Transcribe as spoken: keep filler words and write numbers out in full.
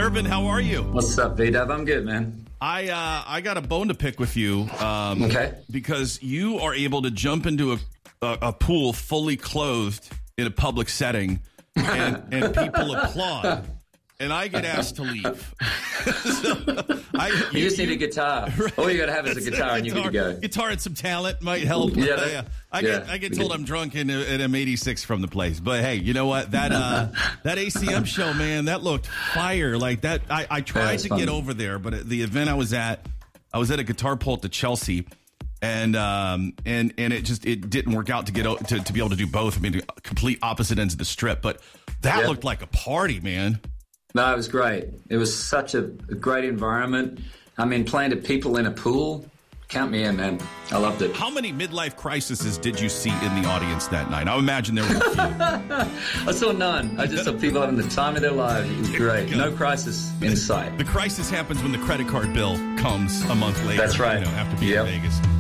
Thurman, how are you? What's up, V-Dub? I'm good, man. I uh, I got a bone to pick with you. Um, okay. Because you are able to jump into a, a, a pool fully clothed in a public setting, and, and people applaud. And I get asked to leave. so I, you, you just need a guitar. Right. All you got to have is a guitar, a and you're good to go. Guitar and some talent might help. Yeah, that, uh, I get yeah. I get told I'm drunk and, and I'm eighty-six from the place. But hey, you know what? That uh, that A C M show, man, that looked fire. Like that, I, I tried to fun. get over there, but at the event I was at, I was at a guitar pull at the Chelsea. And um and and it just it didn't work out to get to, to be able to do both. I mean, complete opposite ends of the strip. But that yep. looked like a party, man. No, it was great. It was such a, a great environment. I mean, playing to people in a pool, count me in, man. I loved it. How many midlife crises did you see in the audience that night? I imagine there were a few. I saw none. I just saw people having the time of their lives. It was great. No crisis in sight. The crisis happens when the credit card bill comes a month later. That's right. You know, after being yep. in Vegas.